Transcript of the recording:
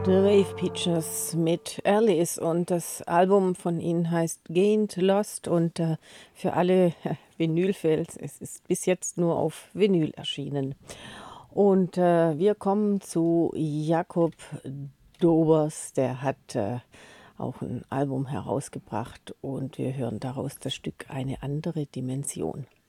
The Wave Pictures mit Alice und das Album von ihnen heißt Gained Lost und für alle Vinylfans, es ist bis jetzt nur auf Vinyl erschienen. Und wir kommen zu Jakob Dobers, der hat auch ein Album herausgebracht und wir hören daraus das Stück Eine andere Dimension.